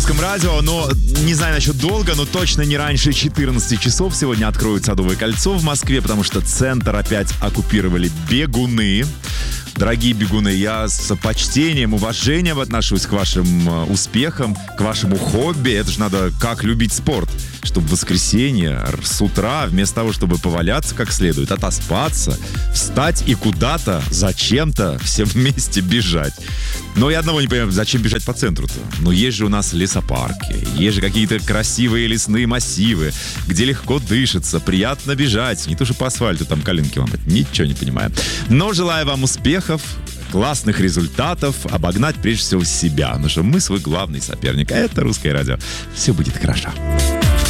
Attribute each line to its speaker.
Speaker 1: Русском радио, но не знаю насчет долго, но точно не раньше 14 часов сегодня откроют Садовое кольцо в Москве, потому что центр опять оккупировали бегуны. Дорогие бегуны, я с почтением, уважением отношусь к вашим успехам, к вашему хобби. Это же надо как любить спорт, чтобы в воскресенье с утра, вместо того, чтобы поваляться как следует, отоспаться, встать и куда-то, зачем-то все вместе бежать. Но я одного не понимаю, зачем бежать по центру-то? Ну, есть же у нас лесопарки, есть же какие-то красивые лесные массивы, где легко дышится, приятно бежать. Не то, что по асфальту там коленки ломать, ничего не понимаю. Но желаю вам успехов, классных результатов, обогнать прежде всего себя, потому что мы свой главный соперник, а это Русское радио. Все будет хорошо.